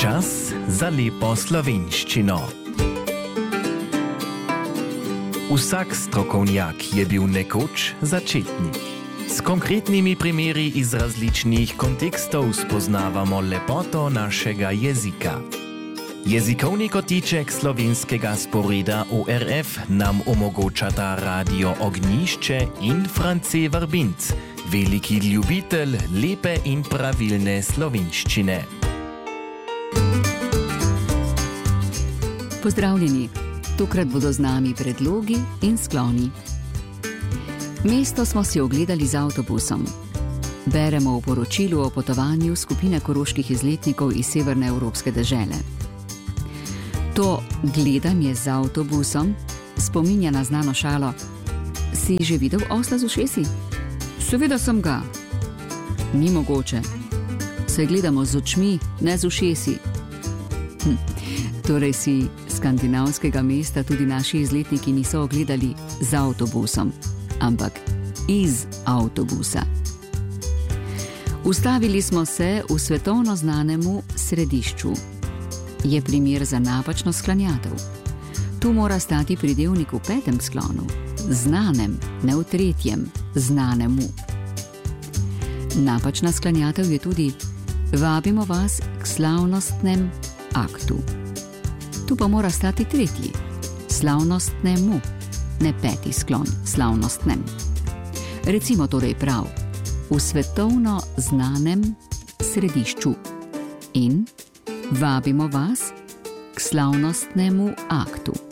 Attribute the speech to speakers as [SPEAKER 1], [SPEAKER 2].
[SPEAKER 1] Čas za lepo slovenščino. Vsak strokovnjak je bil nekoč začetnik. S konkretnimi primeri iz različnih kontekstov spoznavamo lepoto našega jezika. Jezikovni kotiček slovenskega sporeda ORF nam omogočata Radio Ognjišče in France Vrbinc, veliki ljubitelj lepe in pravilne slovenščine.
[SPEAKER 2] Pozdravljeni, tokrat bodo z nami predlogi in skloni. Mesto smo si ogledali z avtobusom. Beremo v poročilu o potovanju skupine koroških izletnikov iz severne evropske dežele. To gledanje z avtobusom spominja na znano šalo: si že videl osla z ušesi? Seveda sem ga. Ni mogoče. Se gledamo z očmi, ne z ušesi. Torej si skandinavskega mesta tudi naši izletniki niso ogledali z avtobusom, ampak iz avtobusa. Ustavili smo se v svetovno znanemu Središču. Je primer za napačno sklanjatev. Tu mora stati pridevnik v 5. sklonu, znanem, ne v 3., znanemu. Napačna sklanjatev je tudi: vabimo vas k slavnostnem aktu. Tu pa mora stati 3., slavnostnemu, ne 5. sklon, slavnostnem. Recimo torej prav: v svetovno znanem Središču in vabimo vas k slavnostnemu aktu.